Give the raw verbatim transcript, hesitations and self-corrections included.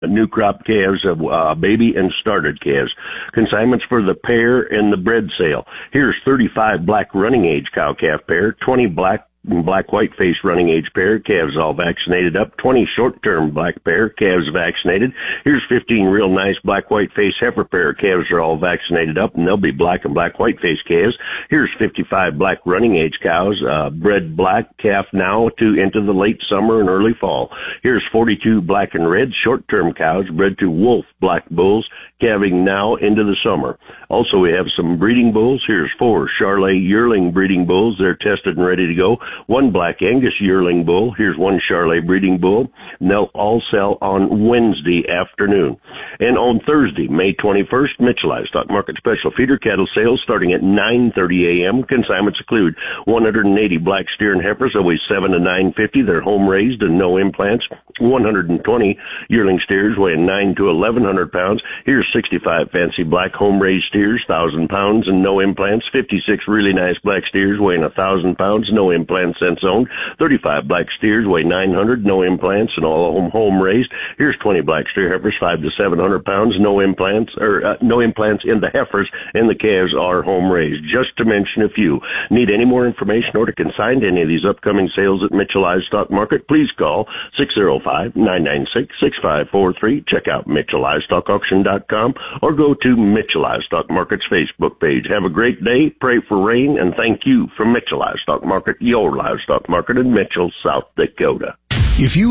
new crop calves of uh, baby and started calves. Consignments for the pair and the bred sale. Here's thirty-five black running age cow-calf pair, twenty black black white face running age pair, calves all vaccinated up, twenty short term black pair, calves vaccinated. Here's fifteen real nice black white face heifer pair, calves are all vaccinated up, and they'll be black and black white face calves. Here's fifty-five black running age cows, uh, bred black calf now to into the late summer and early fall. Here's forty-two black and red short term cows bred to wolf black bulls, calving now into the summer. Also, we have some breeding bulls. Here's four Charolais yearling breeding bulls. They're tested and ready to go. One black Angus yearling bull. Here's one Charolais breeding bull. And they'll all sell on Wednesday afternoon. And on Thursday, May twenty-first, Mitchell Livestock Market special feeder cattle sales starting at nine thirty a.m. Consignments include one hundred eighty black steer and heifers, always seven to nine fifty. They're home raised and no implants. one hundred twenty yearling steers weighing nine to eleven hundred pounds. Here's sixty-five fancy black home raised steers, one thousand pounds and no implants. fifty-six really nice black steers weighing one thousand pounds, no implants since owned. thirty-five black steers weigh nine hundred, no implants and all home, home raised. Here's twenty black steer heifers, five to seven hundred pounds, no implants, or uh, no implants in the heifers, and the calves are home raised, just to mention a few. Need any more information or to consign to any of these upcoming sales at Mitchell Livestock Market, please call six oh five, nine nine six, six five four three. Check out Mitchell Livestock Auction dot com or go to Mitchell Livestock Market's Facebook page. Have a great day, pray for rain, and thank you from Mitchell Livestock Market, your livestock market in Mitchell, South Dakota. If you